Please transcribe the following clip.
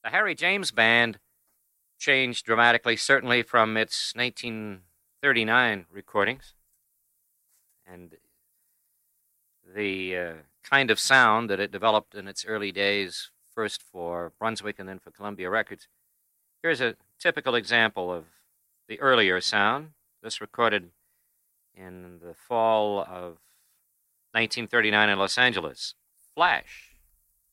The Harry James Band changed dramatically, certainly from its 1939 recordings, and the kind of sound that it developed in its early days, first for Brunswick and then for Columbia Records. Here's a typical example of the earlier sound. This recorded in the fall of 1939 in Los Angeles. Flash.